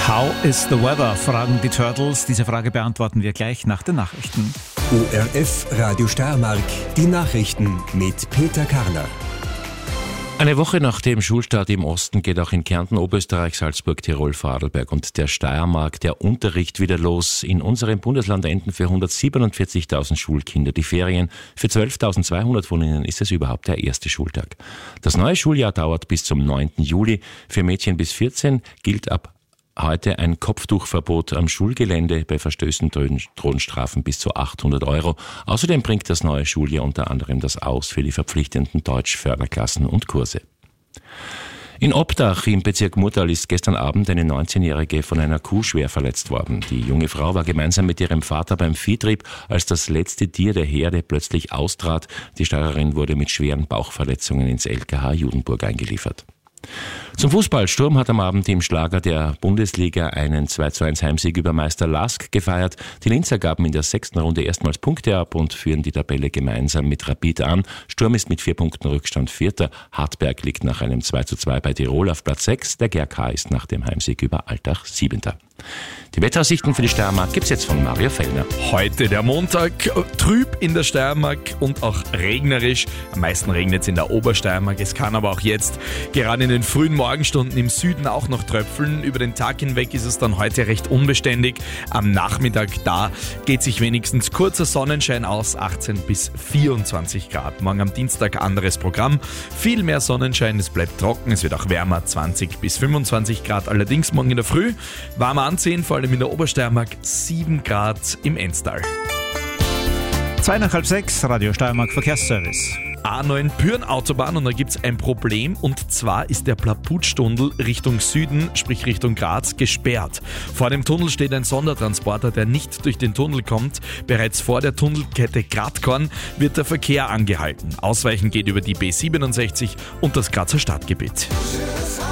How is the weather? Fragen die Turtles. Diese Frage beantworten wir gleich nach den Nachrichten. ORF Radio Steiermark, die Nachrichten mit Peter Karner. Eine Woche nach dem Schulstart im Osten geht auch in Kärnten, Oberösterreich, Salzburg, Tirol, Vorarlberg und der Steiermark der Unterricht wieder los. In unserem Bundesland enden für 147.000 Schulkinder die Ferien. Für 12.200 von ihnen ist es überhaupt der erste Schultag. Das neue Schuljahr dauert bis zum 9. Juli. Für Mädchen bis 14 gilt ab heute ein Kopftuchverbot am Schulgelände. Bei Verstößen drohen Strafen bis zu 800 €. Außerdem bringt das neue Schuljahr unter anderem das Aus für die verpflichtenden Deutsch-Förderklassen und Kurse. In Obdach im Bezirk Murtal ist gestern Abend eine 19-Jährige von einer Kuh schwer verletzt worden. Die junge Frau war gemeinsam mit ihrem Vater beim Viehtrieb, als das letzte Tier der Herde plötzlich austrat. Die Steirerin wurde mit schweren Bauchverletzungen ins LKH Judenburg eingeliefert. Zum Fußball. Sturm hat am Abend im Schlager der Bundesliga einen 2:1 Heimsieg über Meister Lask gefeiert. Die Linzer gaben in der 6. Runde erstmals Punkte ab und führen die Tabelle gemeinsam mit Rapid an. Sturm ist mit 4 Punkten Rückstand Vierter. Hartberg liegt nach einem 2:2 bei Tirol auf Platz 6. Der GRK ist nach dem Heimsieg über Altach 7. Die Wetteraussichten für die Steiermark gibt's jetzt von Mario Fellner. Heute der Montag, trüb in der Steiermark und auch regnerisch. Am meisten regnet es in der Obersteiermark. Es kann aber auch jetzt gerade in den frühen Morgenstunden im Süden auch noch tröpfeln. Über den Tag hinweg ist es dann heute recht unbeständig. Am Nachmittag, da geht sich wenigstens kurzer Sonnenschein aus, 18 bis 24 Grad. Morgen am Dienstag anderes Programm. Viel mehr Sonnenschein, es bleibt trocken, es wird auch wärmer, 20 bis 25 Grad. Allerdings morgen in der Früh warmer Anziehen, vor allem in der Obersteiermark, 7 Grad im Enstal. 5:30, Radio Steiermark Verkehrsservice. A9 Pyhrn-Autobahn und da gibt es ein Problem und zwar ist der Plaputstunnel Richtung Süden, sprich Richtung Graz, gesperrt. Vor dem Tunnel steht ein Sondertransporter, der nicht durch den Tunnel kommt. Bereits vor der Tunnelkette Gradkorn wird der Verkehr angehalten. Ausweichen geht über die B67 und das Grazer Stadtgebiet.